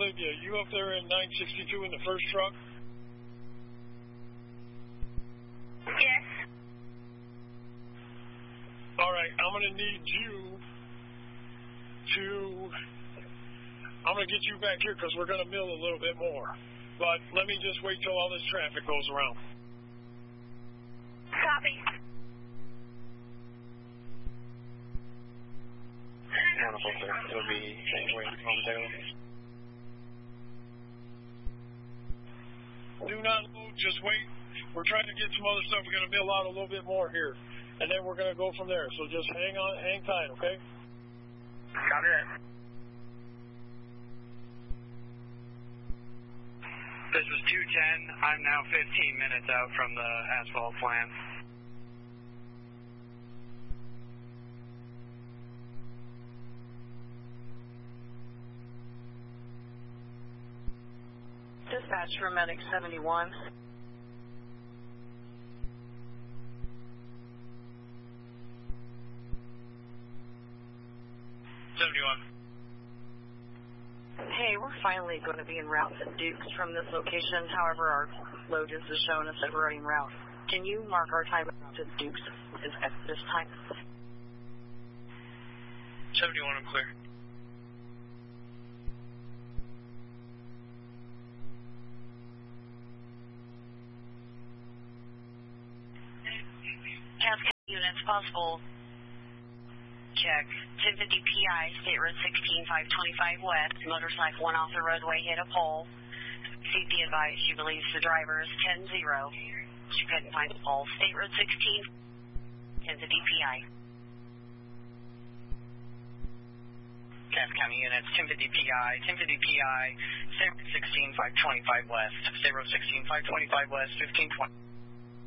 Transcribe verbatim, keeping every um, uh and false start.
Olivia, you up there in nine sixty-two in the first truck? Yes. All right, I'm going to need you to, I'm going to get you back here because we're going to mill a little bit more. But let me just wait till all this traffic goes around. Copy. It'll be waiting momentarily. Do not load, just wait. We're trying to get some other stuff. We're going to mill out a little bit more here. And then we're going to go from there. So just hang on, hang tight, okay? Copy that. This was two ten. I'm now fifteen minutes out from the asphalt plant. Dispatch for Medic seventy-one. seventy-one. Hey, we're finally going to be en route to Dukes from this location. However, our load is showing us that we're en route. Can you mark our time to Dukes at this time? seventy-one, I'm clear. Task units possible. Check. ten fifty P I, State Road sixteen, five twenty-five West. Motorcycle went off the roadway, hit a pole. C P advised she believes the driver is ten zero. She couldn't find the pole. State Road sixteen, ten fifty P I. Cass County units, ten fifty P I, ten fifty P I, State Road sixteen, five twenty-five West. State Road sixteen, five twenty-five West, fifteen twenty.